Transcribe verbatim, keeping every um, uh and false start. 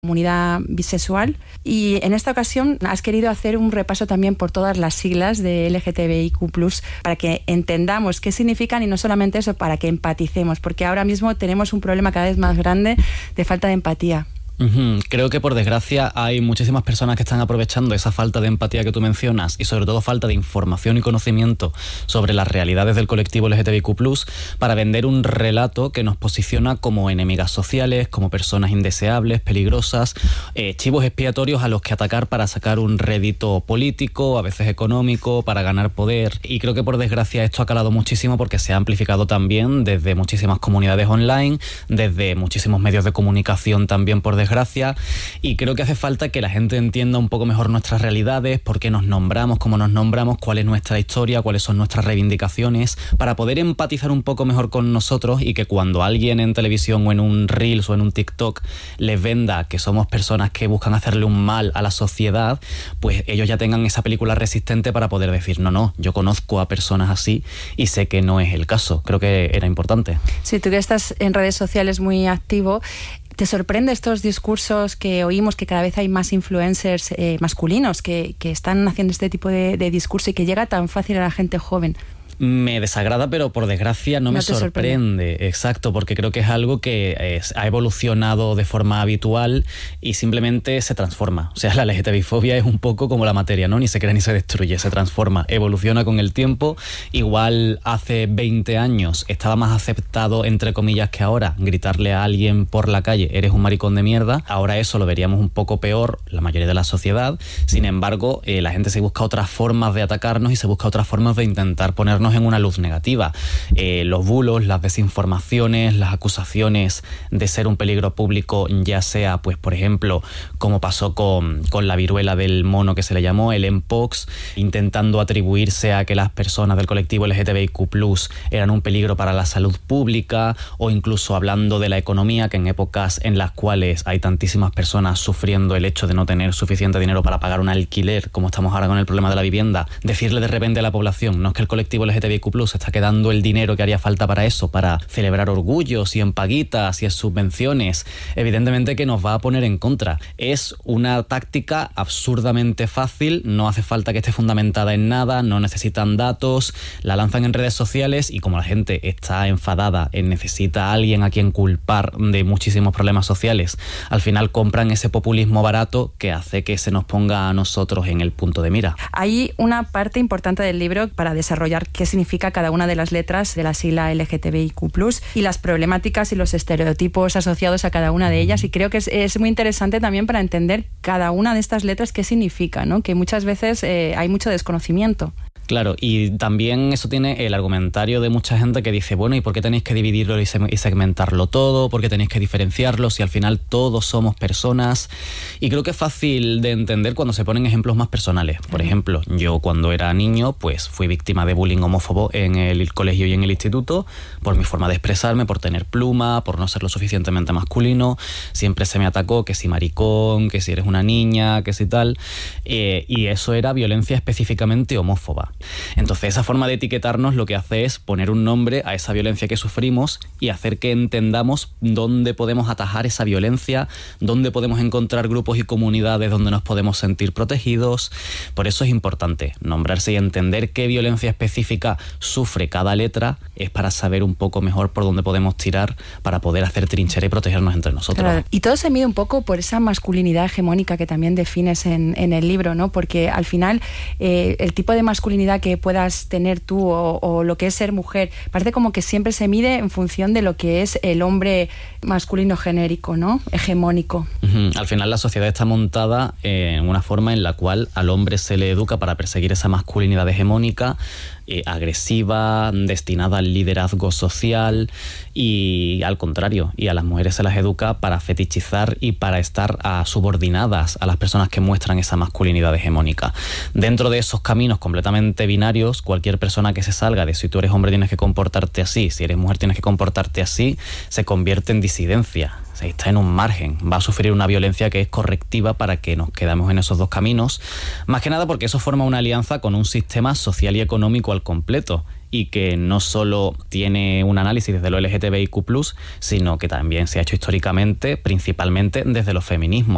comunidad bisexual, y en esta ocasión has querido hacer un repaso también por todas las siglas de L G T B I Q plus, para que entendamos qué significan y no solamente eso, para que empaticemos, porque ahora mismo tenemos un problema cada vez más grande de falta de empatía. Uh-huh. Creo que por desgracia hay muchísimas personas que están aprovechando esa falta de empatía que tú mencionas y sobre todo falta de información y conocimiento sobre las realidades del colectivo L G T B I Q plus para vender un relato que nos posiciona como enemigas sociales, como personas indeseables, peligrosas, eh, chivos expiatorios a los que atacar para sacar un rédito político, a veces económico, para ganar poder. Y creo que por desgracia esto ha calado muchísimo porque se ha amplificado también desde muchísimas comunidades online, desde muchísimos medios de comunicación también por desgracia. Gracias, y creo que hace falta que la gente entienda un poco mejor nuestras realidades, por qué nos nombramos, cómo nos nombramos, cuál es nuestra historia, cuáles son nuestras reivindicaciones, para poder empatizar un poco mejor con nosotros y que cuando alguien en televisión o en un Reels o en un TikTok les venda que somos personas que buscan hacerle un mal a la sociedad, pues ellos ya tengan esa película resistente para poder decir, no, no, yo conozco a personas así y sé que no es el caso. Creo que era importante. Sí, tú que estás en redes sociales muy activo, ¿te sorprende estos discursos que oímos, que cada vez hay más influencers eh, masculinos que, que están haciendo este tipo de, de discurso y que llega tan fácil a la gente joven? Me desagrada, pero por desgracia no, no me sorprende. sorprende. Exacto, porque creo que es algo que es, ha evolucionado de forma habitual y simplemente se transforma. O sea, la L G T B I fobia es un poco como la materia, ¿no? Ni se crea ni se destruye, se transforma, evoluciona con el tiempo. Igual hace veinte años estaba más aceptado, entre comillas, que ahora gritarle a alguien por la calle, eres un maricón de mierda. Ahora eso lo veríamos un poco peor, la mayoría de la sociedad. Sin embargo, eh, la gente se busca otras formas de atacarnos y se busca otras formas de intentar ponernos en una luz negativa. Eh, los bulos, las desinformaciones, las acusaciones de ser un peligro público, ya sea, pues por ejemplo, como pasó con, con la viruela del mono que se le llamó, el Mpox, intentando atribuirse a que las personas del colectivo L G T B I Q plus eran un peligro para la salud pública, o incluso hablando de la economía, que en épocas en las cuales hay tantísimas personas sufriendo el hecho de no tener suficiente dinero para pagar un alquiler, como estamos ahora con el problema de la vivienda, decirle de repente a la población, no es que el colectivo L G T B I Q plus está quedando el dinero que haría falta para eso, para celebrar orgullos y en paguitas y en subvenciones, evidentemente que nos va a poner en contra. Es una táctica absurdamente fácil, no hace falta que esté fundamentada en nada, no necesitan datos, la lanzan en redes sociales y como la gente está enfadada, necesita a alguien a quien culpar de muchísimos problemas sociales, al final compran ese populismo barato que hace que se nos ponga a nosotros en el punto de mira. Hay una parte importante del libro para desarrollar qué significa cada una de las letras de la sigla L G T B I Q plus y las problemáticas y los estereotipos asociados a cada una de ellas, y creo que es, es muy interesante también para entender cada una de estas letras qué significa, ¿no? Que muchas veces eh, hay mucho desconocimiento. Claro, y también eso tiene el argumentario de mucha gente que dice, bueno, ¿y por qué tenéis que dividirlo y segmentarlo todo? ¿Por qué tenéis que diferenciarlo si al final todos somos personas? Y creo que es fácil de entender cuando se ponen ejemplos más personales. Por ejemplo, yo cuando era niño, pues fui víctima de bullying homófobo en el colegio y en el instituto por mi forma de expresarme, por tener pluma, por no ser lo suficientemente masculino. Siempre se me atacó que si maricón, que si eres una niña, que si tal. Eh, y eso era violencia específicamente homófoba. Entonces esa forma de etiquetarnos lo que hace es poner un nombre a esa violencia que sufrimos y hacer que entendamos dónde podemos atajar esa violencia, dónde podemos encontrar grupos y comunidades donde nos podemos sentir protegidos. Por eso es importante nombrarse y entender qué violencia específica sufre cada letra, es para saber un poco mejor por dónde podemos tirar para poder hacer trinchera y protegernos entre nosotros. Claro. Y todo se mide un poco por esa masculinidad hegemónica que también defines en, en el libro, ¿no? Porque al final eh, el tipo de masculinidad que puedas tener tú o, o lo que es ser mujer, parece como que siempre se mide en función de lo que es el hombre masculino genérico, ¿no? Hegemónico. Uh-huh. Al final la sociedad está montada en una forma en la cual al hombre se le educa para perseguir esa masculinidad hegemónica, eh, agresiva, destinada al liderazgo social, y al contrario, y a las mujeres se las educa para fetichizar y para estar a, subordinadas a las personas que muestran esa masculinidad hegemónica. Dentro de esos caminos completamente binarios, cualquier persona que se salga de si tú eres hombre tienes que comportarte así, si eres mujer tienes que comportarte así, se convierte en disidencia. Está en un margen, va a sufrir una violencia que es correctiva para que nos quedemos en esos dos caminos, más que nada porque eso forma una alianza con un sistema social y económico al completo, y que no solo tiene un análisis desde lo L G T B I Q plus, sino que también se ha hecho históricamente, principalmente desde los feminismos.